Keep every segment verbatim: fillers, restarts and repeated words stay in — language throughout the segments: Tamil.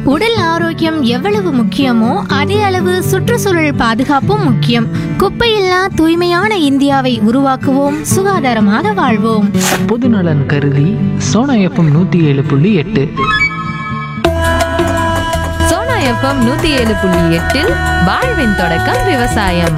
உடல் ஆரோக்கியம் எவ்வளவு முக்கியமோ அதே அளவு சுற்றுச்சூழல் பாதுகாப்பும் முக்கியம். குப்பையில்லா தூய்மையான இந்தியாவை உருவாக்குவோம், சுகாதாரமாக வாழ்வோம். பொதுநலன் கருதி சோனா எஃப்எம் நூத்தி ஏழு புள்ளி எட்டு. சோனா எஃப்எம் நூத்தி ஏழு புள்ளி எட்டில் வாழ்வின் தொடக்கம் விவசாயம்.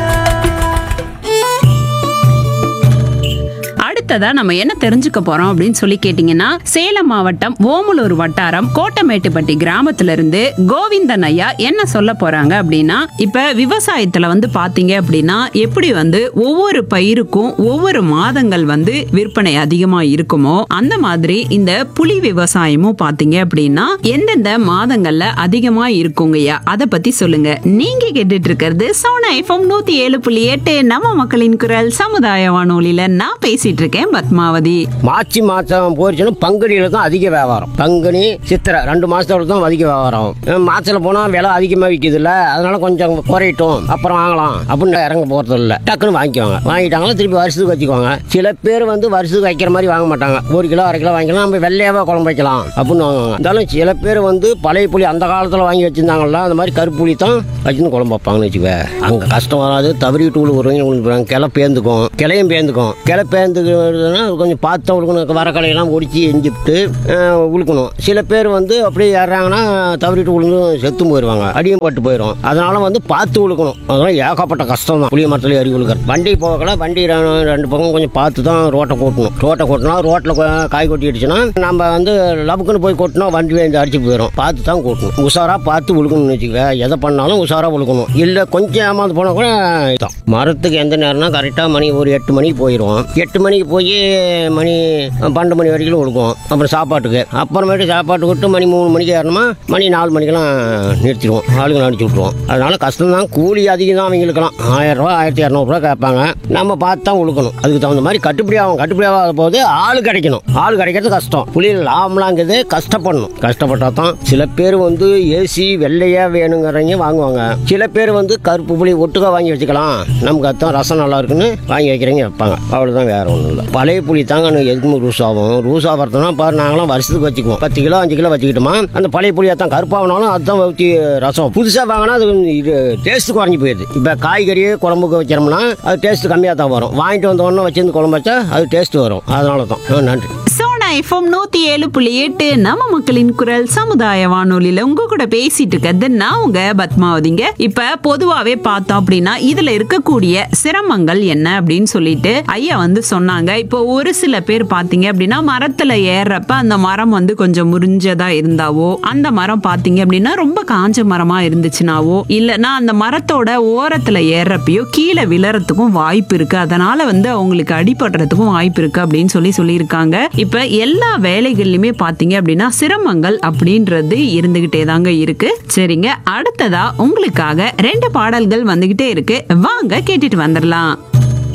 அடுத்ததா நம்ம என்ன தெரிஞ்சுக்க போறோம் அப்படின்னு சொல்லி கேட்டீங்கன்னா, சேலம் மாவட்டம் ஓமலூர் வட்டாரம் கோட்டமேட்டுப்பட்டி கிராமத்துல இருந்து கோவிந்தன் ஐயா என்ன சொல்ல போறாங்க அப்படின்னா, இப்ப விவசாயத்துல வந்து பாத்தீங்க அப்படின்னா எப்படி வந்து ஒவ்வொரு பயிருக்கும் ஒவ்வொரு மாதங்கள் வந்து விற்பனை அதிகமா இருக்குமோ, அந்த மாதிரி இந்த புளி விவசாயமும் பாத்தீங்க அப்படின்னா எந்தெந்த மாதங்கள்ல அதிகமா இருக்குங்கய்யா, அதை பத்தி சொல்லுங்க. நீங்க கேட்டுட்டு இருக்கிறது சோனா எஃப்எம் நூத்தி ஏழு புள்ளி எட்டு, நம்ம மக்களின் குரல் சமுதாய வானொலியில நான் பேசிட்டு இருக்கேன் பத்மாவதி. மார்ச் மாசம் போயிடுச்சுன்னா பங்குனியில தான் அதிக வியாபாரம். பங்குனி சித்திரை ரெண்டு மாசத்தோட தான் அதிக வியாபாரம். மாசத்துல போனா விலை அதிகமா விற்குது இல்ல, அதனால கொஞ்சம் குறையட்டும் அப்புறம் வாங்கலாம் அப்படின்னு இறங்க போறது இல்ல. டக்குன்னு வாங்கிக்குவாங்க. வாங்கிட்டாங்களா திருப்பி வருஷத்துக்கு வச்சுக்குவாங்க. சில பேர் வந்து வருஷத்துக்கு வைக்கிற மாதிரி வாங்க மாட்டாங்க. ஒரு கிலோ அரை கிலோ வாங்கிக்கலாம், நம்ம வெள்ளையாவா குழம்பு வைக்கலாம் அப்படின்னு வாங்குவாங்க. இருந்தாலும் சில பேர் வந்து பழைய புளி அந்த காலத்துல வாங்கி வச்சிருந்தாங்கல்ல, அந்த மாதிரி கருப்புளி தான் வச்சுன்னு குழம்பு வைப்பாங்கன்னு வச்சுக்க. அங்க கஷ்டம் வராது. தவறிட்டு உழுவுறவங்க கிளை பேர்ந்துக்கும், கிளையும் பேர்ந்துக்கும். கிளை பேர்ந்துக்கு கொஞ்சம் பார்த்து உழுக்கணும். வரக்கலையெல்லாம் ஒடிச்சு எஞ்சிட்டு உழுக்கணும். சில பேர் வந்து அப்படியே ஏறாங்கன்னா தவறிட்டு உழுந்து செத்தும் போயிடுவாங்க, அடியும் பட்டு போயிடும். அதனால வந்து பார்த்து உழுக்கணும். அதனால ஏகப்பட்ட கஷ்டம் தான் புளிய மரத்துல ஏறி உழுக்கிறது. வண்டி போகல, வண்டி ரெண்டு பக்கம் கொஞ்சம் பார்த்து தான் ரோட்டை கொட்டணும். ரோட்டை கொட்டினா ரோட்டில் காய் கொட்டிடுச்சுன்னா நம்ம வந்து லபுக்குன்னு போய் கொட்டினா வண்டி வந்து அடிச்சு போயிடும். பார்த்து தான் கொட்டணும். உஷாரா பார்த்து உழுக்கணும்னு வச்சுக்க. எதை பண்ணாலும் உஷாரா உழுக்கணும். இல்லை கொஞ்சம் ஏமாந்து போனால் கூட மரத்துக்கு எந்த நேரம்னா கரெக்டாக மணி ஒரு எட்டு மணிக்கு போயிடுவோம். எட்டு மணிக்கு போய் மணி பன்னெண்டு மணி வரைக்கும் கொடுக்கும். அப்புறம் சாப்பாட்டுக்கு அப்புறமேட்டு சாப்பாட்டு விட்டு மணி மூணு மணிக்கு ஏறணுமா, மணி நாலு மணிக்கெல்லாம் நிறுத்திடுவோம். ஆளுங்க அடிச்சு விட்ருவோம். அதனால கஷ்டம் தான். கூலி அதிகம் தான் அவங்களுக்குலாம். ஆயிரம் ரூபா ஆயிரத்தி இரநூறுவா கேட்பாங்க. நம்ம பார்த்து தான் உழுக்கணும். அதுக்கு தகுந்த மாதிரி கட்டுப்படி ஆகும். கட்டுப்படி ஆகாத போது ஆள் கிடைக்கணும். ஆள் கிடைக்கிறது கஷ்டம். புளியில் லாபம்லாங்கிறது கஷ்டப்படணும். கஷ்டப்பட்டா தான். சில பேர் வந்து ஏசி வெள்ளையா வேணுங்கிறவங்க வாங்குவாங்க. சில பேர் வந்து கருப்பு புளி ஒட்டுக்கா வாங்கி வச்சுக்கலாம், நமக்கு அதுதான் ரசம் நல்லா இருக்குன்னு வாங்கி வைக்கிறவங்க வைப்பாங்க. அவ்வளோதான், வேற ஒன்றும் இல்லை. பழைய புளி தாங்க எதுக்குமே ரூஸ் ஆகும். ரூஸ் ஆகிறதுனா பாரு, நாங்களாம் வருஷத்துக்கு வச்சுக்குவோம். பத்து கிலோ அஞ்சு கிலோ வச்சுக்கிட்டோமா, அந்த பழைய புளியாக தான் கருப்பாகனாலும் அதுதான் ஊற்றி ரசம். புதுசாக வாங்கினா அது இது டேஸ்ட்டு குறைஞ்சி போயிடுது. இப்போ காய்கறி குழம்புக்கு வைக்கிறோம்னா அது டேஸ்ட்டு கம்மியாக தான் வரும். வாங்கிட்டு வந்த உடனே வச்சிருந்து குழம்பு வச்சா அது டேஸ்ட்டு வரும். அதனால தான். நன்றி. சோனா எஃப்எம் நூத்தி ஏழு புள்ளி எட்டு, நம்ம மக்களின் குரல் சமுதாய வானொலியில உங்க கூட பேசிட்டு இருக்கிறது நான் உங்க பத்மாவதிங்க. இப்ப பொதுவாவே பார்த்தோம் அப்படின்னா இதுல இருக்கக்கூடிய சிரமங்கள் என்ன அப்படின்னு சொல்லிட்டு ஐயா வந்து சொன்னாங்க. இப்போ ஒரு சில பேர் பாத்தீங்க அப்படின்னா மரத்துல ஏறப்ப அந்த மரம் வந்து கொஞ்சம் முறிஞ்சதா இருந்தாவோ, அந்த மரம் பாத்தீங்க அப்படின்னா ரொம்ப காஞ்ச மரமா இருந்துச்சுனாவோ, இல்லைன்னா அந்த மரத்தோட ஓரத்துல ஏறப்பயோ கீழே விழறதுக்கும் வாய்ப்பு இருக்கு. அதனால வந்து அவங்களுக்கு அடிபடுறதுக்கும் வாய்ப்பு இருக்கு அப்படின்னு சொல்லி சொல்லியிருக்காங்க. இப்ப எல்லா வேலைகள்லயுமே பாத்தீங்க அப்படின்னா சிரமங்கள் அப்படின்றது இருந்துகிட்டே தாங்க இருக்கு. சரிங்க, அடுத்ததா உங்களுக்காக ரெண்டு பாடல்கள் வந்துகிட்டே இருக்கு. வாங்க கேட்டுட்டு வந்துடலாம்.